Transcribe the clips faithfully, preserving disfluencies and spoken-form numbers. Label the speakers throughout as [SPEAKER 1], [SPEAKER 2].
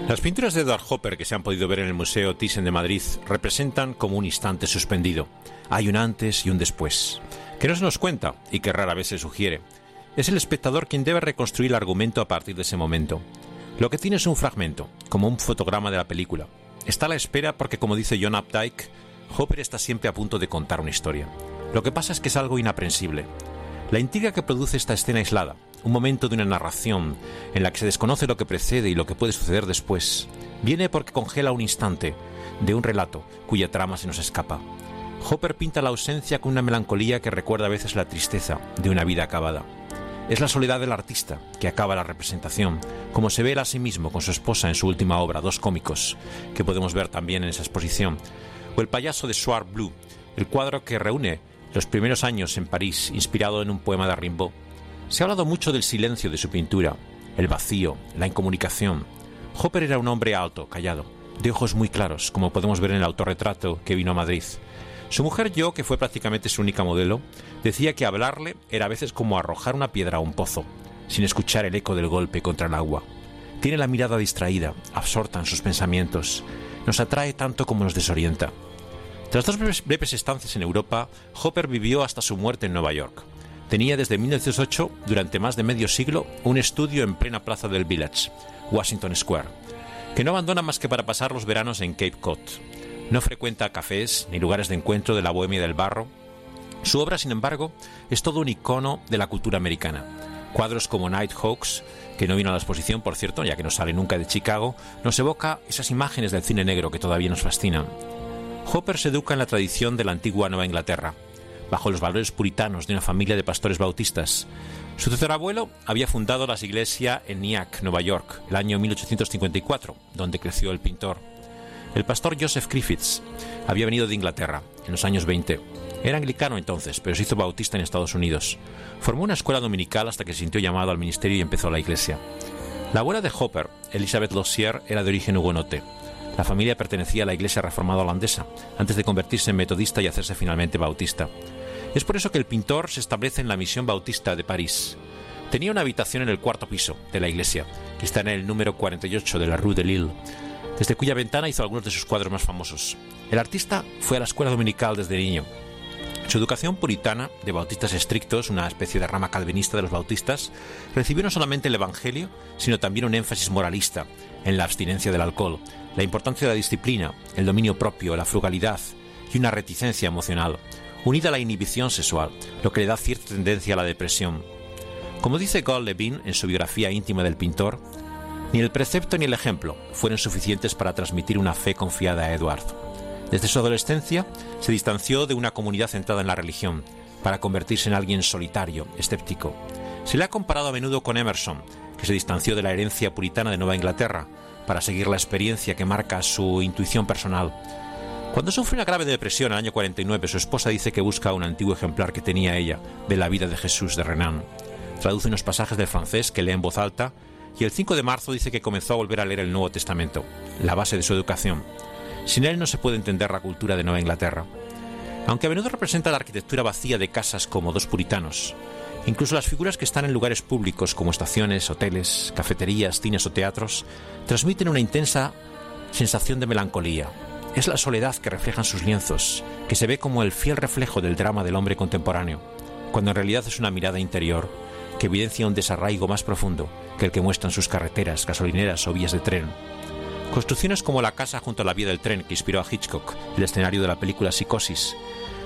[SPEAKER 1] Las pinturas de Edward Hopper que se han podido ver en el Museo Thyssen de Madrid representan como un instante suspendido. Hay un antes y un después, que no se nos cuenta y que rara vez se sugiere. Es el espectador quien debe reconstruir el argumento a partir de ese momento. Lo que tiene es un fragmento, como un fotograma de la película. Está a la espera porque, como dice John Updike, Hopper está siempre a punto de contar una historia. Lo que pasa es que es algo inaprensible. La intriga que produce esta escena aislada, un momento de una narración en la que se desconoce lo que precede y lo que puede suceder después, viene porque congela un instante de un relato cuya trama se nos escapa. Hopper pinta la ausencia con una melancolía que recuerda a veces la tristeza de una vida acabada. Es la soledad del artista que acaba la representación, como se ve él a sí mismo con su esposa en su última obra, Dos cómicos, que podemos ver también en esa exposición, o El payaso de Swart Blue, el cuadro que reúne los primeros años en París, inspirado en un poema de Rimbaud. Se ha hablado mucho del silencio de su pintura, el vacío, la incomunicación. Hopper era un hombre alto, callado, de ojos muy claros, como podemos ver en el autorretrato que vino a Madrid. Su mujer Jo, que fue prácticamente su única modelo, decía que hablarle era a veces como arrojar una piedra a un pozo, sin escuchar el eco del golpe contra el agua. Tiene la mirada distraída, absorta en sus pensamientos. Nos atrae tanto como nos desorienta. Tras dos breves, breves estancias en Europa, Hopper vivió hasta su muerte en Nueva York. Tenía desde mil novecientos ocho, durante más de medio siglo, un estudio en plena plaza del Village, Washington Square, que no abandona más que para pasar los veranos en Cape Cod. No frecuenta cafés ni lugares de encuentro de la bohemia del barro. Su obra, sin embargo, es todo un icono de la cultura americana. Cuadros como Nighthawks, que no vino a la exposición, por cierto, ya que no sale nunca de Chicago, nos evoca esas imágenes del cine negro que todavía nos fascinan. Hopper se educa en la tradición de la antigua Nueva Inglaterra, bajo los valores puritanos de una familia de pastores bautistas. Su tatarabuelo había fundado la iglesia en Nyack, Nueva York, el año mil ochocientos cincuenta y cuatro, donde creció el pintor. El pastor Joseph Griffiths había venido de Inglaterra en los años veinte. Era anglicano entonces, pero se hizo bautista en Estados Unidos. Formó una escuela dominical hasta que se sintió llamado al ministerio y empezó la iglesia. La abuela de Hopper, Elizabeth Lossier, era de origen hugonote. La familia pertenecía a la iglesia reformada holandesa, antes de convertirse en metodista y hacerse finalmente bautista. Es por eso que el pintor se establece en la misión bautista de París. Tenía una habitación en el cuarto piso de la iglesia, que está en el número cuarenta y ocho de la Rue de Lille, desde cuya ventana hizo algunos de sus cuadros más famosos. El artista fue a la escuela dominical desde niño. Su educación puritana, de bautistas estrictos, una especie de rama calvinista de los bautistas, recibió no solamente el evangelio, sino también un énfasis moralista en la abstinencia del alcohol, la importancia de la disciplina, el dominio propio, la frugalidad y una reticencia emocional, unida a la inhibición sexual, lo que le da cierta tendencia a la depresión. Como dice Gold Levine en su biografía íntima del pintor, ni el precepto ni el ejemplo fueron suficientes para transmitir una fe confiada a Edward. Desde su adolescencia se distanció de una comunidad centrada en la religión, para convertirse en alguien solitario, escéptico. Se le ha comparado a menudo con Emerson, que se distanció de la herencia puritana de Nueva Inglaterra, para seguir la experiencia que marca su intuición personal. Cuando sufre una grave depresión en el año cuarenta y nueve, su esposa dice que busca un antiguo ejemplar que tenía ella de la vida de Jesús de Renan. Traduce unos pasajes del francés que lee en voz alta y el cinco de marzo dice que comenzó a volver a leer el Nuevo Testamento, la base de su educación. Sin él no se puede entender la cultura de Nueva Inglaterra. Aunque a menudo representa la arquitectura vacía de casas como dos puritanos, incluso las figuras que están en lugares públicos como estaciones, hoteles, cafeterías, cines o teatros, transmiten una intensa sensación de melancolía. Es la soledad que reflejan sus lienzos, que se ve como el fiel reflejo del drama del hombre contemporáneo, cuando en realidad es una mirada interior que evidencia un desarraigo más profundo que el que muestran sus carreteras, gasolineras o vías de tren. Construcciones como la casa junto a la vía del tren que inspiró a Hitchcock, el escenario de la película Psicosis,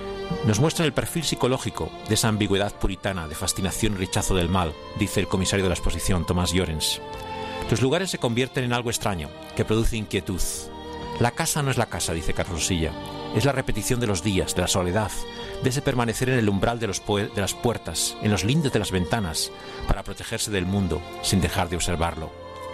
[SPEAKER 1] nos muestran el perfil psicológico de esa ambigüedad puritana de fascinación y rechazo del mal, dice el comisario de la exposición, Thomas Llorens. Los lugares se convierten en algo extraño, que produce inquietud. La casa no es la casa, dice Carlos Silla, es la repetición de los días, de la soledad, de ese permanecer en el umbral de, los pu- de las puertas, en los lindes de las ventanas, para protegerse del mundo sin dejar de observarlo.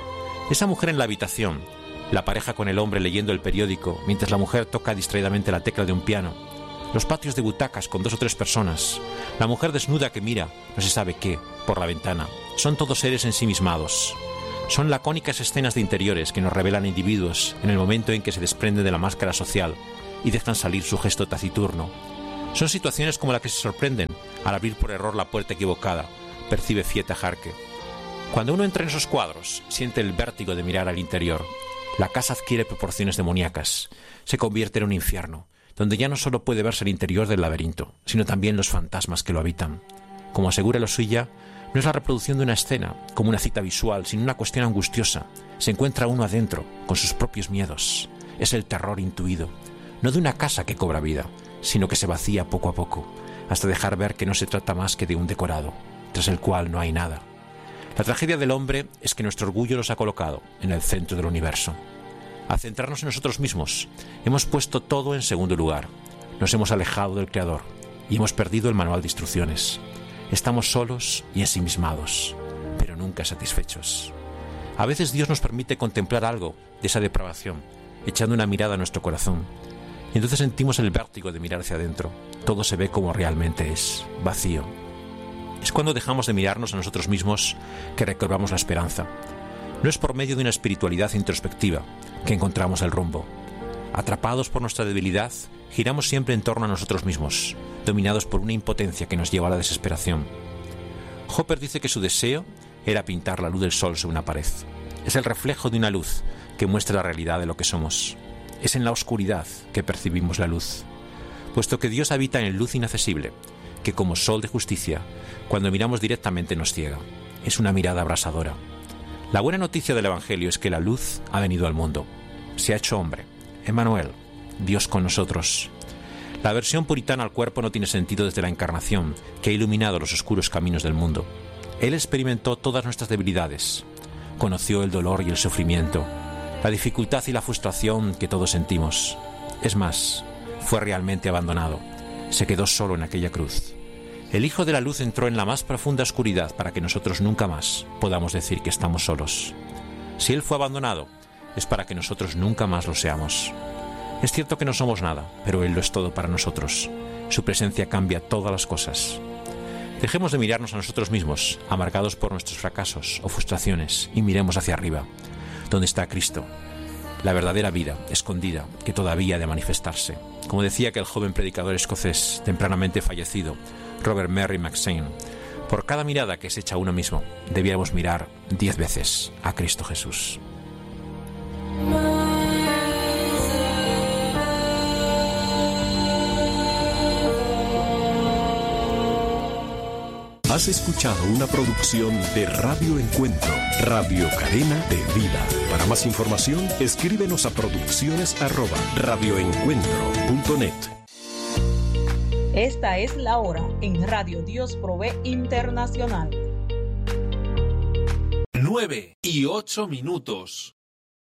[SPEAKER 1] Esa mujer en la habitación, la pareja con el hombre leyendo el periódico mientras la mujer toca distraídamente la tecla de un piano, los patios de butacas con dos o tres personas, la mujer desnuda que mira, no se sabe qué, por la ventana, son todos seres ensimismados. Son lacónicas escenas de interiores que nos revelan individuos en el momento en que se desprenden de la máscara social y dejan salir su gesto taciturno. Son situaciones como la que se sorprenden al abrir por error la puerta equivocada, percibe Fieta Jarque. Cuando uno entra en esos cuadros, siente el vértigo de mirar al interior. La casa adquiere proporciones demoníacas, se convierte en un infierno, donde ya no solo puede verse el interior del laberinto, sino también los fantasmas que lo habitan. Como asegura Losuilla, no es la reproducción de una escena, como una cita visual, sino una cuestión angustiosa. Se encuentra uno adentro, con sus propios miedos. Es el terror intuido, no de una casa que cobra vida, sino que se vacía poco a poco, hasta dejar ver que no se trata más que de un decorado, tras el cual no hay nada. La tragedia del hombre es que nuestro orgullo nos ha colocado en el centro del universo. Al centrarnos en nosotros mismos, hemos puesto todo en segundo lugar. Nos hemos alejado del Creador y hemos perdido el manual de instrucciones. Estamos solos y ensimismados, pero nunca satisfechos. A veces Dios nos permite contemplar algo de esa depravación, echando una mirada a nuestro corazón. Y entonces sentimos el vértigo de mirar hacia adentro. Todo se ve como realmente es, vacío. Es cuando dejamos de mirarnos a nosotros mismos que recobramos la esperanza. No es por medio de una espiritualidad introspectiva que encontramos el rumbo. Atrapados por nuestra debilidad, giramos siempre en torno a nosotros mismos, dominados por una impotencia que nos lleva a la desesperación. Hopper dice que su deseo era pintar la luz del sol sobre una pared. Es el reflejo de una luz que muestra la realidad de lo que somos. Es en la oscuridad que percibimos la luz, puesto que Dios habita en luz inaccesible, que como sol de justicia, cuando miramos directamente nos ciega. Es una mirada abrasadora. La buena noticia del Evangelio es que la luz ha venido al mundo. Se ha hecho hombre. Emmanuel, Dios con nosotros. La aversión puritana al cuerpo no tiene sentido desde la encarnación, que ha iluminado los oscuros caminos del mundo. Él experimentó todas nuestras debilidades. Conoció el dolor y el sufrimiento, la dificultad y la frustración que todos sentimos. Es más, fue realmente abandonado. Se quedó solo en aquella cruz. El Hijo de la Luz entró en la más profunda oscuridad para que nosotros nunca más podamos decir que estamos solos. Si Él fue abandonado, es para que nosotros nunca más lo seamos. Es cierto que no somos nada, pero Él lo es todo para nosotros. Su presencia cambia todas las cosas. Dejemos de mirarnos a nosotros mismos, amargados por nuestros fracasos o frustraciones, y miremos hacia arriba, donde está Cristo, la verdadera vida escondida que todavía ha de manifestarse. Como decía aquel joven predicador escocés tempranamente fallecido, Robert Murray McShane, por cada mirada que se echa a uno mismo, debiéramos mirar diez veces a Cristo Jesús.
[SPEAKER 2] Has escuchado una producción de Radio Encuentro, Radio Cadena de Vida. Para más información, escríbenos a producciones arroba radioencuentro punto net.
[SPEAKER 3] Esta es la hora en Radio Dios Provee Internacional.
[SPEAKER 4] Nueve y ocho minutos.